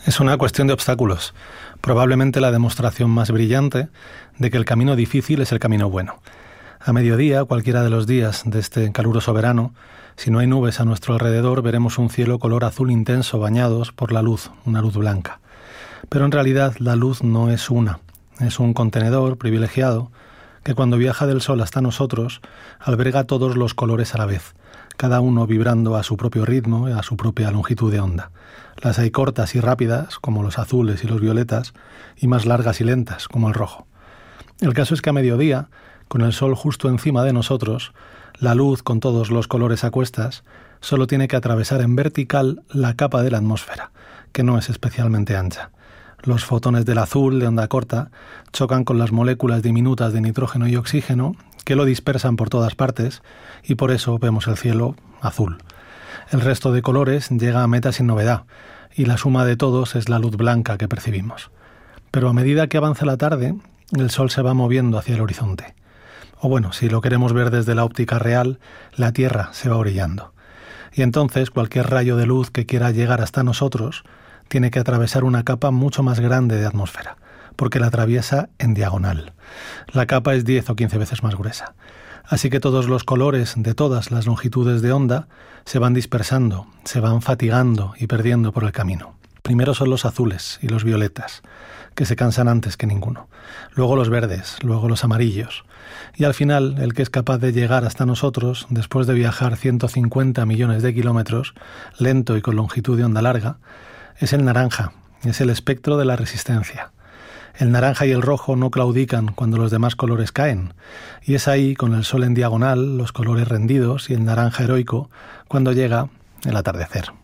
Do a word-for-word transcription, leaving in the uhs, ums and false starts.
Es una cuestión de obstáculos, probablemente la demostración más brillante de que el camino difícil es el camino bueno. A mediodía, cualquiera de los días de este caluroso verano, si no hay nubes a nuestro alrededor, veremos un cielo color azul intenso bañados por la luz, una luz blanca. Pero en realidad la luz no es una, es un contenedor privilegiado que cuando viaja del sol hasta nosotros alberga todos los colores a la vez, cada uno vibrando a su propio ritmo y a su propia longitud de onda. Las hay cortas y rápidas, como los azules y los violetas, y más largas y lentas, como el rojo. El caso es que a mediodía, con el sol justo encima de nosotros, la luz con todos los colores a cuestas solo tiene que atravesar en vertical la capa de la atmósfera, que no es especialmente ancha. Los fotones del azul de onda corta chocan con las moléculas diminutas de nitrógeno y oxígeno que lo dispersan por todas partes y por eso vemos el cielo azul. El resto de colores llega a meta sin novedad y la suma de todos es la luz blanca que percibimos. Pero a medida que avanza la tarde, el sol se va moviendo hacia el horizonte. O bueno, si lo queremos ver desde la óptica real, la Tierra se va orillando. Y entonces cualquier rayo de luz que quiera llegar hasta nosotros tiene que atravesar una capa mucho más grande de atmósfera, porque la atraviesa en diagonal. La capa es diez o quince veces más gruesa. Así que todos los colores de todas las longitudes de onda se van dispersando, se van fatigando y perdiendo por el camino. Primero son los azules y los violetas, que se cansan antes que ninguno. Luego los verdes, luego los amarillos. Y al final, el que es capaz de llegar hasta nosotros, después de viajar ciento cincuenta millones de kilómetros, lento y con longitud de onda larga, es el naranja, es el espectro de la resistencia. El naranja y el rojo no claudican cuando los demás colores caen, y es ahí, con el sol en diagonal, los colores rendidos y el naranja heroico, cuando llega el atardecer.